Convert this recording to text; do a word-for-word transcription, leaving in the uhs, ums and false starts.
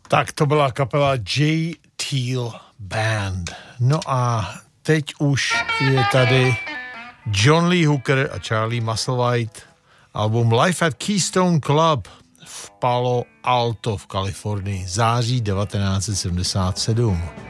Tak to byla kapela J. Teal Band. No a teď už je tady John Lee Hooker a Charlie Musselwhite, album Live at Keystone Club v Palo Alto v Kalifornii, září devatenáct set sedmdesát sedm.